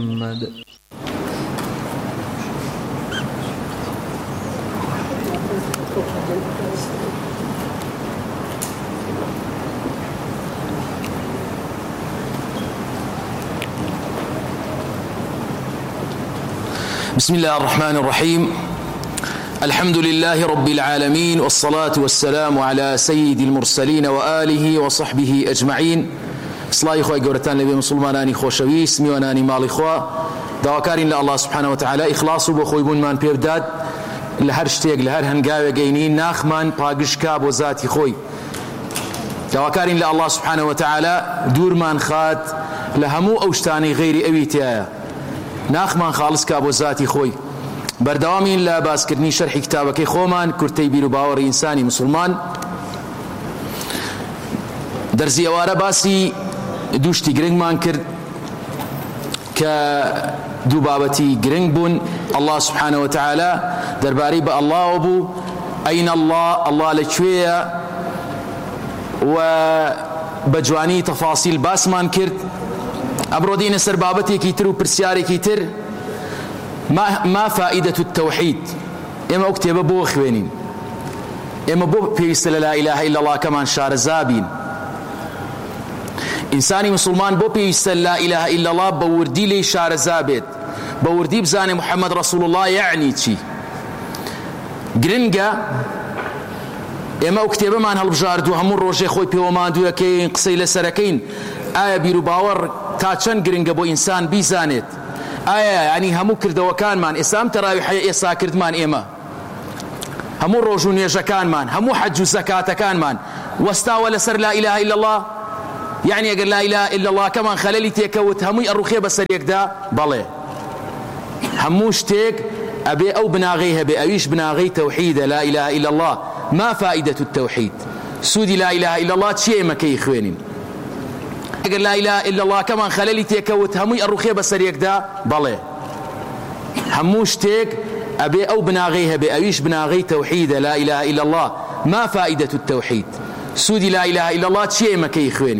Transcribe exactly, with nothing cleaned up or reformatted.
محمد. بسم الله الرحمن الرحيم. الحمد لله رب العالمين، والصلاة والسلام على سيد المرسلين وآله وصحبه أجمعين. صلاة إخوة قورتان لبي مسلماناني خوشويس ميواناني مال إخوة دواكارين لله سبحانه وتعالى إخلاص وبخويبون من بيبداد لهر شتيق لهر هنقاوة قينين ناخمان باقش كاب وذاتي خوي دواكارين لله سبحانه وتعالى دور من خات لهمو أوشتاني غيري أويتيايا ناخمان خالص كاب وذاتي خوي بردوامين لا باسكرني شرح كتابك خومان كرتي بيرو باور إنساني مسلمان درزي أوارا باسي دوشتي گرنگ مان کرد که دو بابتی گرنگ بون الله سبحانه وتعالى درباري با الله وبو أين الله الله لكوية وبجواني تفاصيل باس مان کرد أبرودين سر بابتي كيتر وبرسياري كيتر ما, ما فائدة التوحيد إما أكتب بو أخوانين إما بو بيستل لا إله إلا الله كمان شار زابين إنساني مسلمان بو بيستل لا إله إلا الله بوردي لي شار زابت بوردي بزاني محمد رسول الله يعني تشي گرنگا إما أكتب من هالبجاردو همون روجي خوي بيوماندو يكين قصي لسركين آية بيرو باور تاچن گرنگا بو إنسان بيزانت آية يعني همو كردوكان من إسلام تراويح إيسا كردمان إما همو روجو نيجكان من همو حج زكاة كان من واستاوى لسر لا إله إلا الله يعني يقول لا إله إلا الله كمان خلالي تيكوت همو الرخية بسر يكدا بلي هموش تيك أبي أو بناغيها بأويش بناغي توحيد لا إله إلا الله ما فائدة التوحيد سودي لا إله إلا الله تشيء ما كي إخوانين يقول لا إله إلا الله كمان خلالي تيكوت همو الرخية بسر يكدا بلي هموش تيك أبي أو بناغيها بأويش بناغي توحيد لا إله إلا الله ما فائدة التوحيد سودي لا إله إلا الله تشيء ما كي إخوانين